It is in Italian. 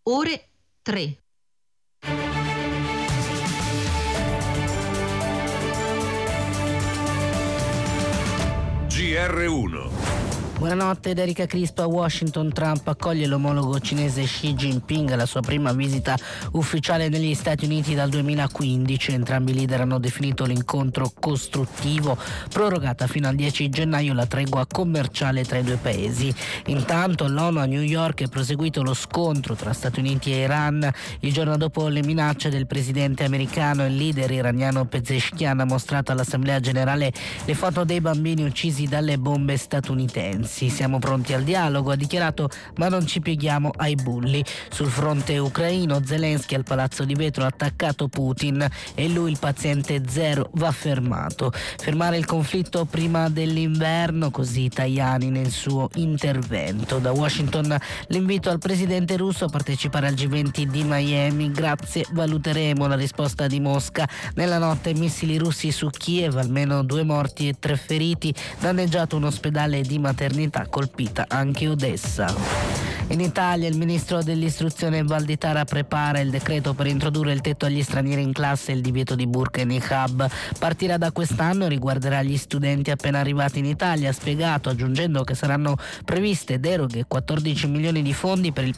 ore 3. GR1. Buonanotte da Erika Crispo a Washington. Trump accoglie l'omologo cinese Xi Jinping alla sua prima visita ufficiale negli Stati Uniti dal 2015. Entrambi i leader hanno definito l'incontro costruttivo, prorogata fino al 10 gennaio la tregua commerciale tra i due paesi. Intanto l'ONU a New York è proseguito lo scontro tra Stati Uniti e Iran. Il giorno dopo le minacce del presidente americano, il leader iraniano Pezeshkian ha mostrato all'Assemblea Generale le foto dei bambini uccisi dalle bombe statunitensi. Siamo pronti al dialogo, ha dichiarato, ma non ci pieghiamo ai bulli. Sul fronte ucraino, Zelensky al Palazzo di Vetro ha attaccato Putin e lui, il paziente zero, va fermato. Fermare il conflitto prima dell'inverno, così Tajani nel suo intervento. Da Washington l'invito al presidente russo a partecipare al G20 di Miami. Grazie, valuteremo la risposta di Mosca. Nella notte missili russi su Kiev, almeno 2 morti e 3 feriti, danneggiato un ospedale di maternità, colpita anche Odessa. In Italia il ministro dell'istruzione Valditara prepara il decreto per introdurre il tetto agli stranieri in classe e il divieto di burqa e niqab. Partirà da quest'anno e riguarderà gli studenti appena arrivati in Italia, ha spiegato, aggiungendo che saranno previste deroghe, 14 milioni di fondi per il